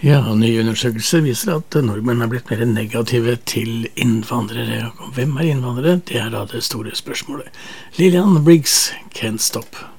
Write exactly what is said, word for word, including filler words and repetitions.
Ja, en ny undersøkelse viser at nordmenn er blitt mer negative til innvandrere. Hvem er innvandrere? Det er da det store spørsmålet. Lillian Briggs, Can't Stop.